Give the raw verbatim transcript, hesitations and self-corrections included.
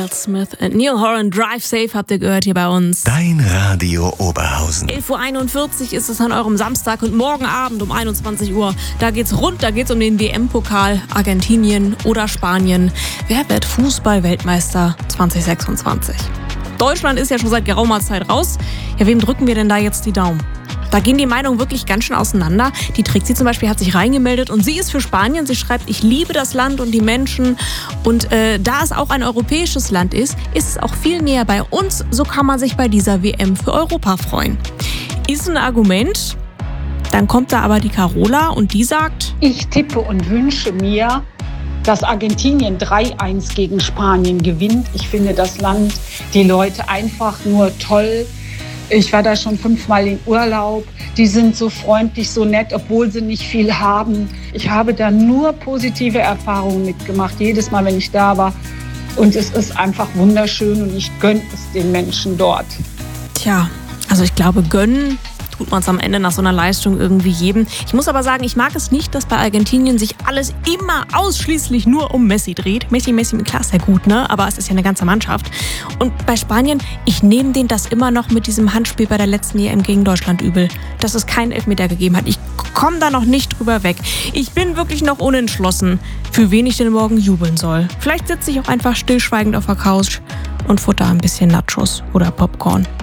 Will Smith und Neil Horan, Drive Safe habt ihr gehört hier bei uns. Dein Radio Oberhausen. elf Uhr einundvierzig ist es an eurem Samstag und morgen Abend um einundzwanzig Uhr, da geht's rund, da geht's um den W M-Pokal, Argentinien oder Spanien. Wer wird Fußball-Weltmeister zwanzig sechsundzwanzig? Deutschland ist ja schon seit geraumer Zeit raus. Ja, wem drücken wir denn da jetzt die Daumen? Da gehen die Meinungen wirklich ganz schön auseinander. Die Trixie zum Beispiel hat sich reingemeldet und sie ist für Spanien. Sie schreibt, ich liebe das Land und die Menschen. Und äh, da es auch ein europäisches Land ist, ist es auch viel näher bei uns. So kann man sich bei dieser W M für Europa freuen. Ist ein Argument. Dann kommt da aber die Carola und die sagt, ich tippe und wünsche mir, dass Argentinien drei eins gegen Spanien gewinnt. Ich finde das Land, die Leute einfach nur toll. Ich war da schon fünfmal in Urlaub. Die sind so freundlich, so nett, obwohl sie nicht viel haben. Ich habe da nur positive Erfahrungen mitgemacht, jedes Mal, wenn ich da war. Und es ist einfach wunderschön und ich gönne es den Menschen dort. Tja, also ich glaube, gönnen tut man es am Ende nach so einer Leistung irgendwie jedem. Ich muss aber sagen, ich mag es nicht, dass bei Argentinien sich alles immer ausschließlich nur um Messi dreht. Messi, Messi, klar ist ja gut, ne? Aber es ist ja eine ganze Mannschaft. Und bei Spanien, ich nehme denen das immer noch mit diesem Handspiel bei der letzten E M gegen Deutschland übel, dass es keinen Elfmeter gegeben hat. Ich komme da noch nicht drüber weg. Ich bin wirklich noch unentschlossen, für wen ich denn morgen jubeln soll. Vielleicht sitze ich auch einfach stillschweigend auf der Couch und futter ein bisschen Nachos oder Popcorn.